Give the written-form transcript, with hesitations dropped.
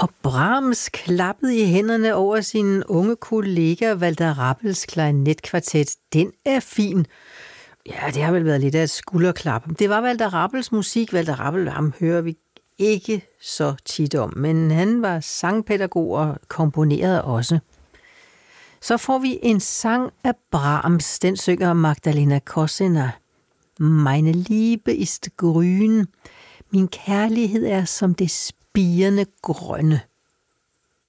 Og Brahms klappede i hænderne over sin unge kollega Walter Rappels klarinetkvartet. Den er fin. Ja, det har vel været lidt af et skulderklap. Det var Walter Rappels musik. Walter Rappel, ham hører vi ikke så tit om, men han var sangpædagog og komponerede også. Så får vi en sang af Brahms. Den synger Magdalena Kosener. Meine Liebe ist grün. Min kærlighed er som det spirende grønne.